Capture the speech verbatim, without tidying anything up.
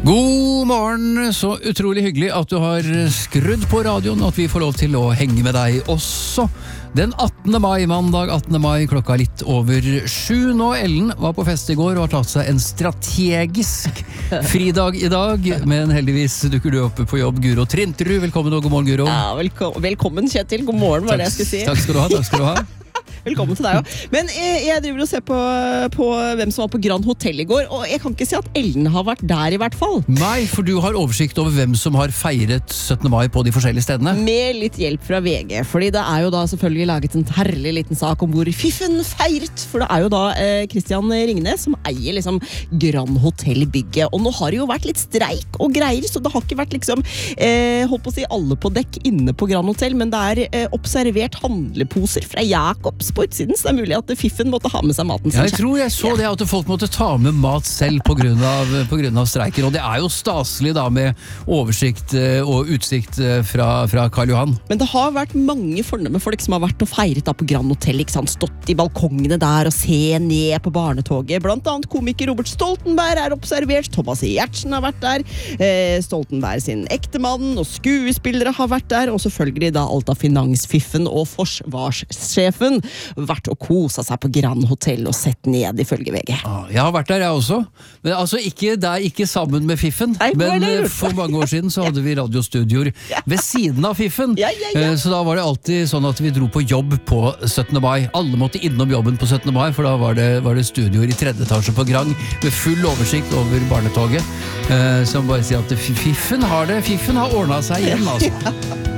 God morgen, så utrolig hyggelig at du har skrudd på radioen, og at vi får lov til å henge med deg også. Den attende mai, mandag attende mai, klokka litt over sju nå. Ellen var på fest i går og har tatt seg en strategisk fridag i dag, men heldigvis dukker du oppe på jobb, Guro Trinterud. Velkommen og god morgen, Guro. Ja, velkommen, velkommen Kjetil, god morgen var det jeg skulle si. Takk skal du ha, takk skal du ha. Velkommen til deg også. Men jeg, jeg driver og ser på, på hvem som var på Grand Hotel i går, og jeg kan ikke si at Ellen har vært der i hvert fall. Nei, for du har oversikt over hvem som har feiret syttende mai på de forskjellige stedene. Med litt hjelp fra V G, fordi det er jo da selvfølgelig laget en herlig liten sak om hvor Fiffen feiret, for det er jo da eh, Christian Ringnes som eier liksom Grand Hotel-bygget, og nå har det jo vært litt streik og greier, så det har ikke vært liksom, eh, holdt på å si alle på dekk inne på Grand Hotel, men det er eh, observert handleposer fra Jakobs på utsiden, så det er mulig at Fiffen måtte ha med seg maten sin. Ja, jeg tror jeg så det at folk måtte ta med mat selv på grunn av, på grunn av streiker, og det er jo staselig da med oversikt og utsikt fra, fra Karl Johan. Men det har vært mange fornemme folk som har vært og feiret da på Grand Hotel, ikke sant? Stått i balkongene der og se ned på barnetoget. Blant annet komiker Robert Stoltenberg er observert, Thomas Giertsen har vært der, eh, Stoltenberg sin ektemann og skuespillere har vært der, og selvfølgelig da alt av finansfiffen og forsvarssjefen vært og kosa seg på Grand Hotel og sett ned ifølge V G. Ah, jeg har vært der jeg også, men altså ikke der, ikke sammen med Fiffen. Nei, men for mange år siden så hadde vi radiostudioer ved siden av Fiffen. Ja, ja, ja. Så da var det alltid sånn at vi dro på jobb på syttende mai. Alle måtte innom jobben på syttende mai, for da var det, var det studioer i tredje etasje på Grang med full oversikt over barnetoget. Så jeg må bare si at Fiffen har det, Fiffen har ordnet seg igjen, altså.